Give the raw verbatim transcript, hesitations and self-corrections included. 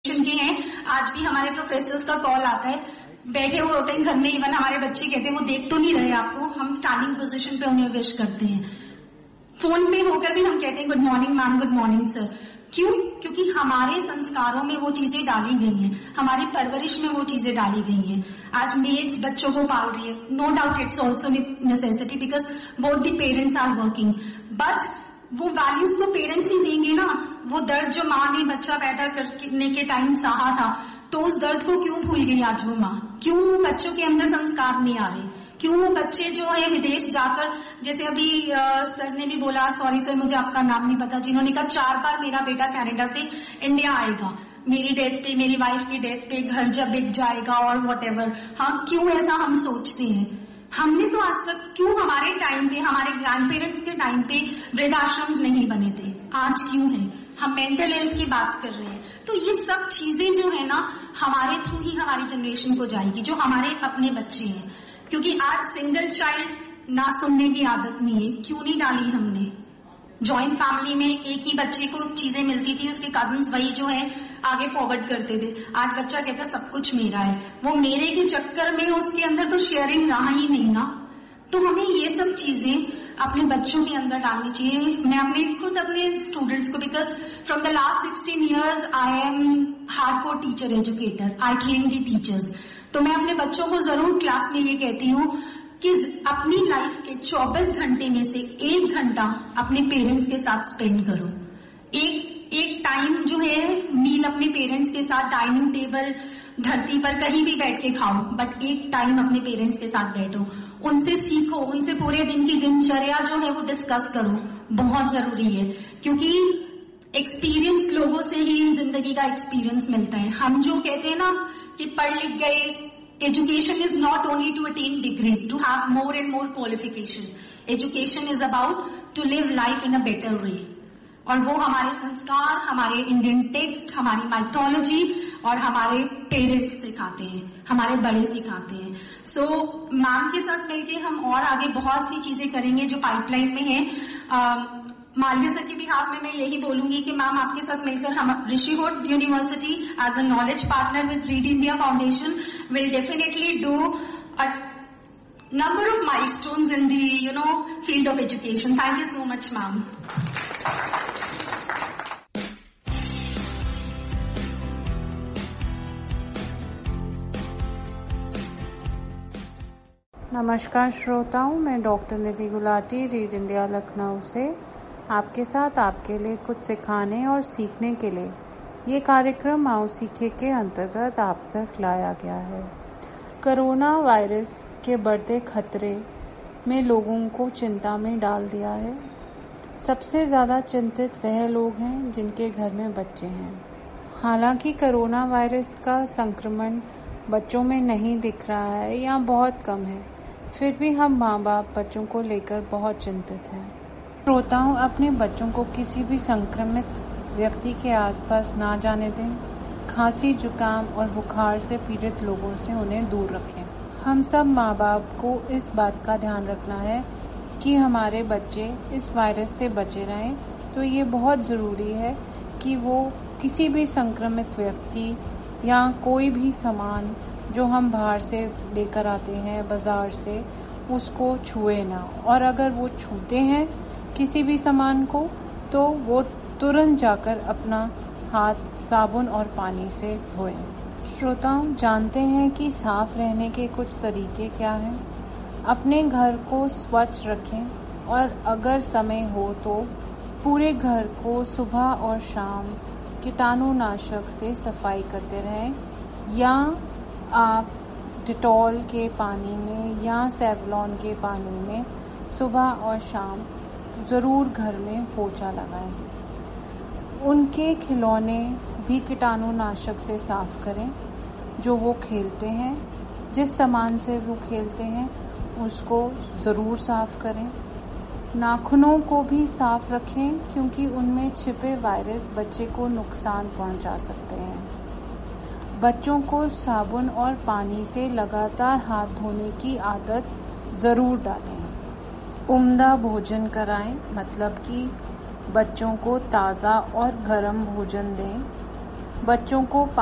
के हैं। आज भी हमारे प्रोफेसर्स का कॉल आता है, बैठे हुए होते हैं घर में, इवन हमारे बच्चे कहते हैं वो देख तो नहीं रहे आपको, हम स्टैंडिंग पोजीशन पे उन्हें विश करते हैं। फोन पे होकर भी हम कहते हैं good morning ma'am, good morning sir. क्यों? क्योंकि हमारे संस्कारों में वो चीजें डाली गई हैं, हमारी परवरिश में वो चीजें डाली गई हैं। आज मेड्स बच्चों को पाल रही है, no doubt it's also necessity because both the parents are working, but वो वैल्यूज तो पेरेंट्स ही देंगे ना। वो दर्द जो माँ ने बच्चा पैदा करने के टाइम सहा था, तो उस दर्द को क्यों भूल गई आज वो माँ? क्यों बच्चों के अंदर संस्कार नहीं आ रहे? क्यों वो बच्चे जो है विदेश जाकर, जैसे अभी आ, सर ने भी बोला, सॉरी सर मुझे आपका नाम नहीं पता, जिन्होंने कहा चार बार मेरा बेटा कनाडा से इंडिया आएगा, मेरी डेथ पे, मेरी वाइफ की डेथ पे घर जब बिक जाएगा और वॉट एवर। हाँ, क्यों ऐसा हम सोचते हैं? हमने तो आज तक, क्यों हमारे टाइम पे, हमारे ग्रैंड पेरेंट्स के टाइम पे वृद्धाश्रम्स नहीं बने थे, आज क्यों है? हम मेंटल हेल्थ की बात कर रहे हैं। तो ये सब चीजें जो है ना, हमारे थ्रू ही हमारी जनरेशन को जाएगी, जो हमारे अपने बच्चे हैं। क्योंकि आज सिंगल चाइल्ड ना सुनने की आदत नहीं है। क्यों नहीं डाली हमने? जॉइंट फैमिली में एक ही बच्चे को चीजें मिलती थी, उसके कजन्स वही जो है आगे फॉरवर्ड करते थे। आज बच्चा कहता सब कुछ मेरा है, वो मेरे के चक्कर में उसके अंदर तो शेयरिंग रहा ही नहीं ना। तो हमें ये सब चीजें अपने बच्चों के अंदर डालनी चाहिए। मैं अपने खुद अपने स्टूडेंट्स को, because from the last sixteen years I am hardcore teacher educator, I train the teachers. तो मैं अपने बच्चों को जरूर क्लास में ये कहती हूँ कि अपनी लाइफ के चौबीस घंटे में से एक घंटा अपने पेरेंट्स के साथ स्पेंड करो। एक एक टाइम जो है मील अपने पेरेंट्स के साथ, डाइनिंग टेबल, धरती पर कहीं भी बैठ के खाओ, बट एक टाइम अपने पेरेंट्स के साथ बैठो, उनसे सीखो, उनसे पूरे दिन की दिनचर्या जो है वो डिस्कस करो। बहुत जरूरी है, क्योंकि एक्सपीरियंस लोगों से ही जिंदगी का एक्सपीरियंस मिलता है। हम जो कहते हैं ना कि पढ़ लिख गए, education is not only to attain degrees, to have more and more qualification. Education is about to live life in a better way. और वो हमारे संस्कार, हमारे इंडियन टेक्स्ट, हमारी माइथोलॉजी और हमारे पेरेंट्स सिखाते हैं, हमारे बड़े सिखाते हैं। सो so, मैम के साथ मिलके हम और आगे बहुत सी चीजें करेंगे जो पाइपलाइन में है। मालवीय सर के बिहाफ में मैं यही बोलूंगी कि मैम आपके साथ मिलकर हम ऋषिकोट university as a knowledge partner with read India foundation will definitely do a number of milestones in the you know field of education. Thank you so much ma'am. नमस्कार श्रोताओं, मैं डॉक्टर निधि गुलाटी रीड इंडिया लखनऊ से आपके साथ आपके लिए कुछ सिखाने और सीखने के लिए ये कार्यक्रम आओ सीखे के अंतर्गत आप तक लाया गया है। कोरोना वायरस के बढ़ते खतरे में लोगों को चिंता में डाल दिया है। सबसे ज़्यादा चिंतित वह लोग हैं जिनके घर में बच्चे हैं। हालांकि कोरोना वायरस का संक्रमण बच्चों में नहीं दिख रहा है या बहुत कम है, फिर भी हम माँ बाप बच्चों को लेकर बहुत चिंतित हैं। श्रोताओं, अपने बच्चों को किसी भी संक्रमित व्यक्ति के आसपास ना जाने दें। खांसी, जुकाम और बुखार से पीड़ित लोगों से उन्हें दूर रखें। हम सब माँ बाप को इस बात का ध्यान रखना है कि हमारे बच्चे इस वायरस से बचे रहें। तो ये बहुत ज़रूरी है कि वो किसी भी संक्रमित व्यक्ति या कोई भी सामान जो हम बाहर से लेकर आते हैं बाज़ार से, उसको छुए ना। और अगर वो छूते हैं किसी भी सामान को, तो वो तुरंत जाकर अपना हाथ साबुन और पानी से धोएं। श्रोताओं, जानते हैं कि साफ रहने के कुछ तरीके क्या हैं? अपने घर को स्वच्छ रखें और अगर समय हो तो पूरे घर को सुबह और शाम कीटाणुनाशक से सफाई करते रहें। या आप डिटॉल के पानी में या सेवलॉन के पानी में सुबह और शाम ज़रूर घर में पोछा लगाएं। उनके खिलौने भी कीटाणुनाशक से साफ करें। जो वो खेलते हैं, जिस सामान से वो खेलते हैं, उसको ज़रूर साफ करें। नाखूनों को भी साफ रखें, क्योंकि उनमें छिपे वायरस बच्चे को नुकसान पहुंचा सकते हैं। बच्चों को साबुन और पानी से लगातार हाथ धोने की आदत ज़रूर डालें। उम्दा भोजन कराएं, मतलब कि बच्चों को ताज़ा और गर्म भोजन दें। बच्चों को